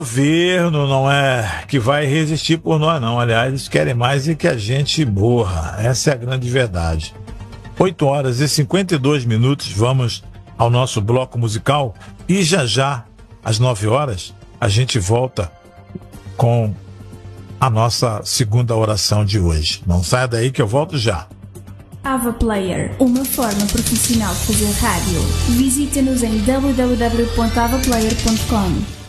governo não é que vai resistir por nós, não. Aliás, eles querem mais e que a gente morra. Essa é a grande verdade. 8h52, vamos ao nosso bloco musical e já, às 9h, a gente volta com a nossa segunda oração de hoje. Não saia daí que eu volto já. Ava Player, uma forma profissional de fazer rádio. Visita-nos em www.avaplayer.com.